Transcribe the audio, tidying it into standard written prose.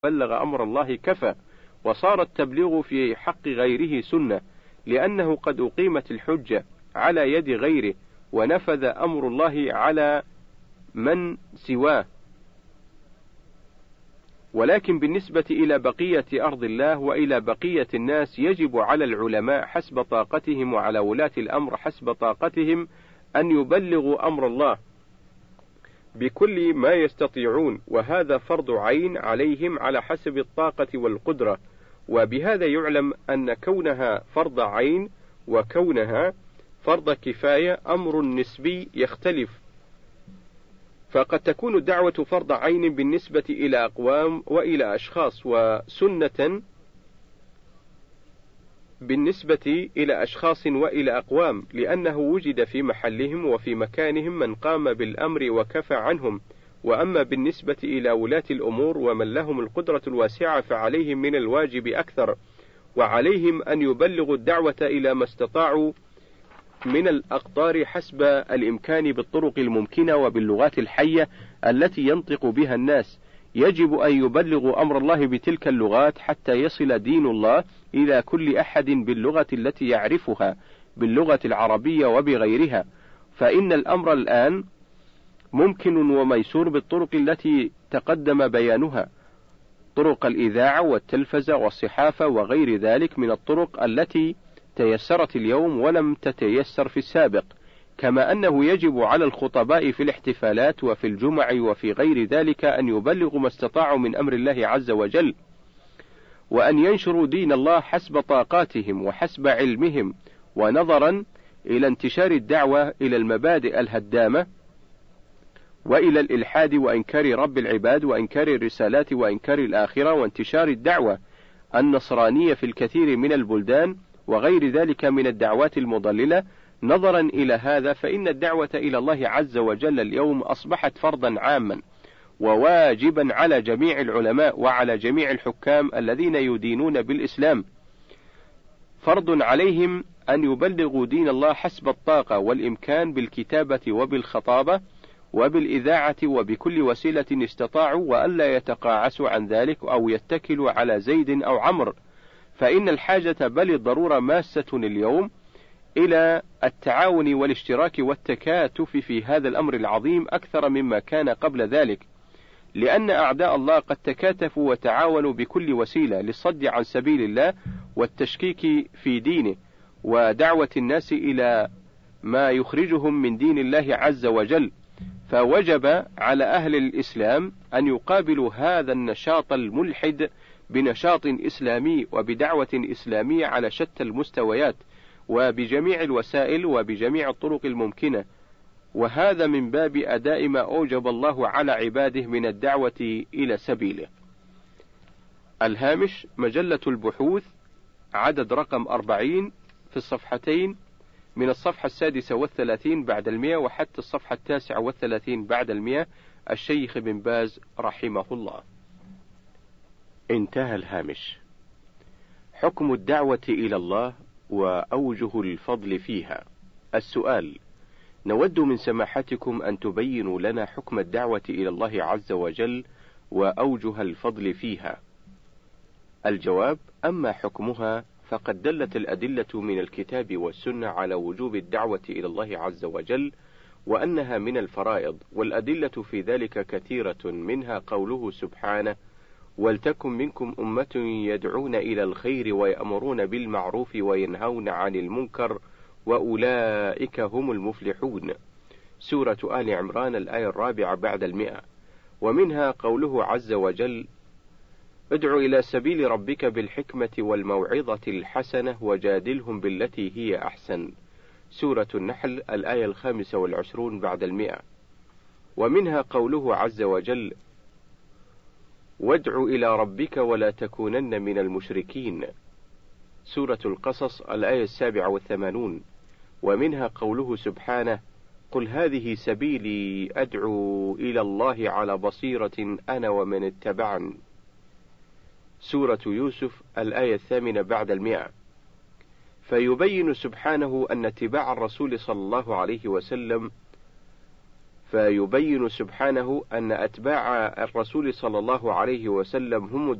بلغ أمر الله كفى، وصار التبليغ في حق غيره سنة، لأنه قد أقيمت الحجة على يد غيره، ونفذ أمر الله على من سواه. ولكن بالنسبة إلى بقية أرض الله وإلى بقية الناس يجب على العلماء حسب طاقتهم وعلى ولاة الأمر حسب طاقتهم أن يبلغوا أمر الله بكل ما يستطيعون، وهذا فرض عين عليهم على حسب الطاقة والقدرة. وبهذا يعلم أن كونها فرض عين وكونها فرض كفاية أمر نسبي يختلف، فقد تكون الدعوة فرض عين بالنسبة إلى أقوام وإلى أشخاص، وسنة بالنسبة إلى أشخاص وإلى أقوام، لأنه وجد في محلهم وفي مكانهم من قام بالأمر وكفى عنهم. وأما بالنسبة إلى ولاة الأمور ومن لهم القدرة الواسعة فعليهم من الواجب أكثر، وعليهم أن يبلغوا الدعوة إلى ما استطاعوا من الأقدار حسب الإمكان بالطرق الممكنة وباللغات الحية التي ينطق بها الناس. يجب أن يبلغوا أمر الله بتلك اللغات حتى يصل دين الله إلى كل أحد باللغة التي يعرفها، باللغة العربية وبغيرها. فإن الأمر الآن ممكن وميسور بالطرق التي تقدم بيانها، طرق الإذاعة والتلفزة والصحافة وغير ذلك من الطرق التي تيسرت اليوم ولم تتيسر في السابق. كما أنه يجب على الخطباء في الاحتفالات وفي الجمع وفي غير ذلك أن يبلغوا ما استطاعوا من أمر الله عز وجل، وأن ينشروا دين الله حسب طاقاتهم وحسب علمهم، ونظرا إلى انتشار الدعوة إلى المبادئ الهدامة وإلى الإلحاد وإنكار رب العباد وإنكار الرسالات وإنكار الآخرة، وانتشار الدعوة النصرانية في الكثير من البلدان وغير ذلك من الدعوات المضللة. نظرا إلى هذا فإن الدعوة إلى الله عز وجل اليوم أصبحت فرضا عاما وواجبا على جميع العلماء وعلى جميع الحكام الذين يدينون بالإسلام. فرض عليهم أن يبلغوا دين الله حسب الطاقة والإمكان بالكتابة وبالخطابة وبالإذاعة وبكل وسيلة استطاعوا، وألا يتقاعسوا عن ذلك أو يتكلوا على زيد أو عمرو، فإن الحاجة بل الضرورة ماسة اليوم إلى التعاون والاشتراك والتكاتف في هذا الأمر العظيم أكثر مما كان قبل ذلك، لأن أعداء الله قد تكاتفوا وتعاونوا بكل وسيلة للصد عن سبيل الله والتشكيك في دينه ودعوة الناس إلى ما يخرجهم من دين الله عز وجل. فوجب على أهل الإسلام أن يقابلوا هذا النشاط الملحد بنشاط إسلامي وبدعوة إسلامية على شتى المستويات وبجميع الوسائل وبجميع الطرق الممكنة، وهذا من باب أداء ما أوجب الله على عباده من الدعوة إلى سبيله. الهامش: مجلة البحوث، عدد رقم 40 في الصفحتين من الصفحة 36 بعد 100 وحتى الصفحة 39 بعد 100، الشيخ بن باز رحمه الله. انتهى الهامش. حكم الدعوة إلى الله وأوجه الفضل فيها. السؤال: نود من سماحتكم أن تبينوا لنا حكم الدعوة إلى الله عز وجل وأوجه الفضل فيها. الجواب: أما حكمها فقد دلت الأدلة من الكتاب والسنة على وجوب الدعوة إلى الله عز وجل وأنها من الفرائض، والأدلة في ذلك كثيرة، منها قوله سبحانه: ولتكن منكم أمة يدعون إلى الخير ويأمرون بالمعروف وينهون عن المنكر وأولئك هم المفلحون. سورة آل عمران الآية 4 بعد 100. ومنها قوله عز وجل: ادع إلى سبيل ربك بالحكمة والموعظة الحسنة وجادلهم بالتي هي أحسن. سورة النحل الآية 25 بعد 100. ومنها قوله عز وجل: وادع إلى ربك ولا تكونن من المشركين. سورة القصص الآية 87. ومنها قوله سبحانه: قل هذه سبيلي أدعو إلى الله على بصيرة أنا ومن اتبعني. سورة يوسف الآية 8 بعد 100. فيبين سبحانه أن اتباع الرسول صلى الله عليه وسلم فيبين سبحانه أن أتباع الرسول صلى الله عليه وسلم هم